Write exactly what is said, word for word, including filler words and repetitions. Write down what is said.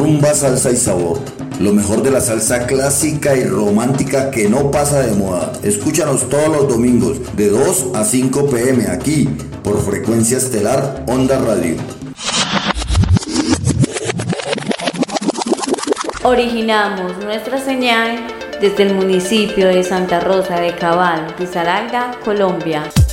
rumba, salsa y sabor. Lo mejor de la salsa clásica y romántica que no pasa de moda. Escúchanos todos los domingos de dos a cinco pm aquí por Frecuencia Estelar Onda Radio. Originamos nuestra señal desde el municipio de Santa Rosa de Cabal, Risaralda, Colombia.